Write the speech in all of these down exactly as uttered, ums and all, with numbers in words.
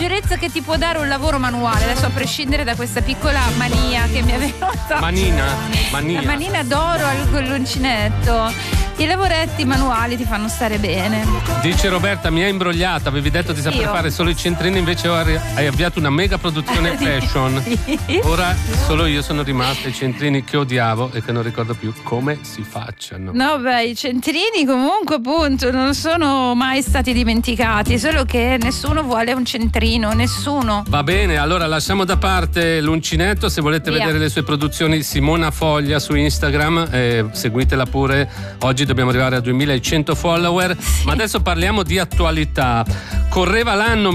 leggerezza che ti può dare un lavoro manuale, adesso a prescindere da questa piccola mania che mi è venuta. Manina, mania. La manina d'oro al colloncinetto. I lavoretti manuali ti fanno stare bene. Dice Roberta, mi hai imbrogliata, avevi detto di saper Io. fare solo i centrini, invece hai avviato una mega produzione fashion. Ora solo io sono rimasta ai centrini che odiavo e che non ricordo più come si facciano. No, beh, i centrini comunque appunto non sono mai stati dimenticati, solo che nessuno vuole un centrino, nessuno. Va bene, allora lasciamo da parte l'uncinetto. Se volete Via. vedere le sue produzioni, Simona Foglia su Instagram, eh, seguitela pure. Oggi dobbiamo arrivare a duemilacento follower, sì. Ma adesso parliamo di attualità. Correva l'anno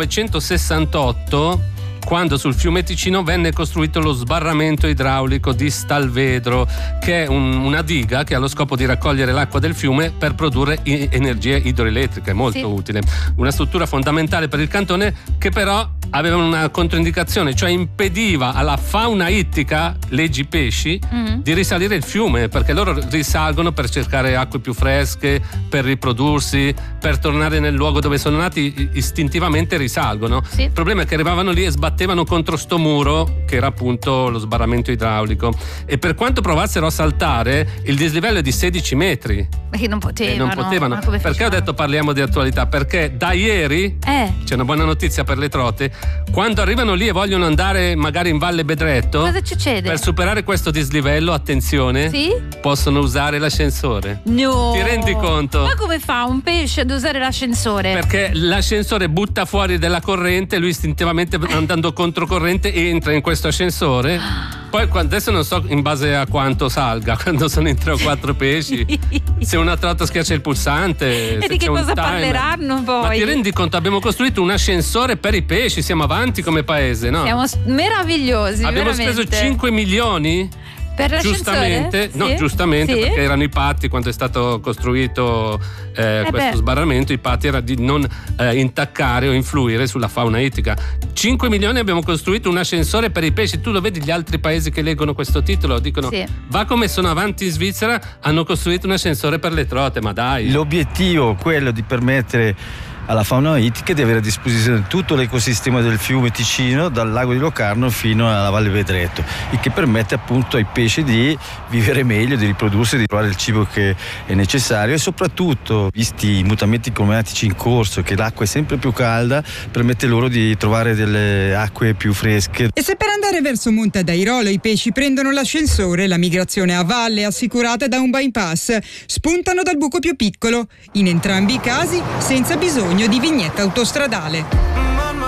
millenovecentosessantotto quando sul fiume Ticino venne costruito lo sbarramento idraulico di Stalvedro, che è un, una diga che ha lo scopo di raccogliere l'acqua del fiume per produrre i- energia idroelettrica, è molto sì. utile. Una struttura fondamentale per il cantone che però aveva una controindicazione, cioè impediva alla fauna ittica, leggi pesci, Mm. di risalire il fiume, perché loro risalgono per cercare acque più fresche, per riprodursi, per tornare nel luogo dove sono nati, istintivamente risalgono. Sì. Il problema è che arrivavano lì e sbattevano contro sto muro, che era appunto lo sbarramento idraulico, e per quanto provassero a saltare, il dislivello è di sedici metri. Perché non potevano. E non potevano. Ma come Perché ho facevano? detto parliamo di attualità? Perché da ieri Eh, c'è una buona notizia per le trote. Quando arrivano lì e vogliono andare magari in Valle Bedretto, cosa succede? per superare questo dislivello, attenzione, Sì? possono usare l'ascensore. No. Ti rendi conto? Ma come fa un pesce ad usare l'ascensore? Perché l'ascensore butta fuori della corrente, lui istintivamente andando controcorrente entra in questo ascensore. Poi adesso non so in base a quanto salga, quando sono in tre o quattro pesci, se una trota schiaccia il pulsante. E se di che c'è un cosa timer. parleranno poi? Ma ti rendi conto? Abbiamo costruito un ascensore per i pesci, siamo avanti come paese, no? Siamo meravigliosi. Abbiamo veramente. speso cinque milioni. Per l'ascensore? Giustamente, no, Sì? giustamente, Sì? perché erano i patti quando è stato costruito eh, Eh questo beh. sbarramento, i patti era di non eh, intaccare o influire sulla fauna ittica. cinque milioni abbiamo costruito un ascensore per i pesci. Tu lo vedi gli altri paesi che leggono questo titolo, dicono Sì. va come sono avanti in Svizzera, hanno costruito un ascensore per le trote, ma dai. L'obiettivo è quello di permettere alla fauna ittica di avere a disposizione tutto l'ecosistema del fiume Ticino, dal lago di Locarno fino alla Valle Bedretto, il che permette appunto ai pesci di vivere meglio, di riprodursi, di trovare il cibo che è necessario e soprattutto, visti i mutamenti climatici in corso, che l'acqua è sempre più calda, permette loro di trovare delle acque più fresche. E se per andare verso Monte Dairolo i pesci prendono l'ascensore, la migrazione a valle è assicurata da un bypass, spuntano dal buco più piccolo, in entrambi i casi senza bisogno di vignetta autostradale.